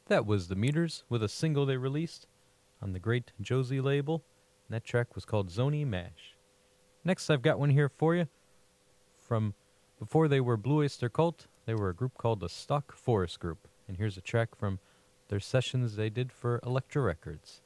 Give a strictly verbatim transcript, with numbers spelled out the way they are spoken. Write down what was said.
That was The Meters with a single they released on the great Josie label. And that track was called Zony Mash. Next, I've got one here for you. From before they were Blue Oyster Cult, they were a group called the Stock Forest Group. And here's a track from their sessions they did for Elektra Records.